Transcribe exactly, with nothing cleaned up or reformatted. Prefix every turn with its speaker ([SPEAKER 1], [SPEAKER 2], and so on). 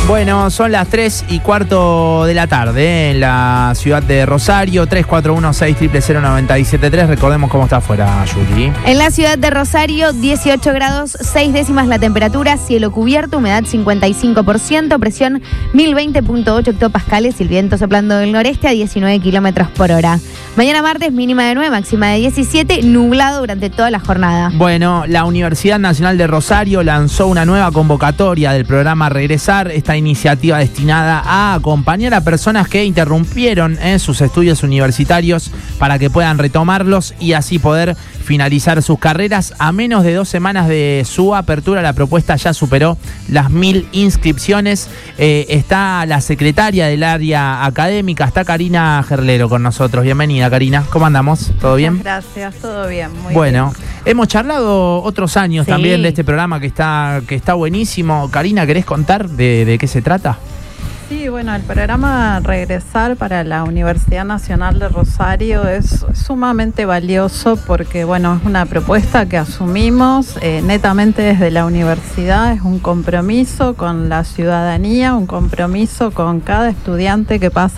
[SPEAKER 1] Bueno, son las tres y cuarto de la tarde ¿eh? en la ciudad de Rosario, tres cuatro uno seis cero cero cero nueve siete tres. Recordemos cómo está afuera, Juli.
[SPEAKER 2] En la ciudad de Rosario, dieciocho grados, seis décimas la temperatura, cielo cubierto, humedad cincuenta y cinco por ciento, presión mil veinte punto ocho hectopascales y el viento soplando del noreste a diecinueve kilómetros por hora. Mañana martes, mínima de nueve, máxima de diecisiete, nublado durante toda la jornada.
[SPEAKER 1] Bueno, la Universidad Nacional de Rosario lanzó una nueva convocatoria del programa Regresar, esta iniciativa destinada a acompañar a personas que interrumpieron eh, sus estudios universitarios para que puedan retomarlos y así poder finalizar sus carreras. A menos de dos semanas de su apertura, la propuesta ya superó las mil inscripciones. Eh, está la secretaria del área académica, está Karina Gerlero con nosotros. Bienvenida, Karina. ¿Cómo andamos? ¿Todo bien?
[SPEAKER 3] Gracias, todo bien. Muy
[SPEAKER 1] bueno,
[SPEAKER 3] bien.
[SPEAKER 1] Hemos charlado otros años sí. también de este programa que está, que está buenísimo. Karina, ¿querés contar de, de qué se trata?
[SPEAKER 3] Sí, bueno, el programa Regresar para la Universidad Nacional de Rosario es sumamente valioso porque, bueno, es una propuesta que asumimos eh, netamente desde la universidad, es un compromiso con la ciudadanía, un compromiso con cada estudiante que pasa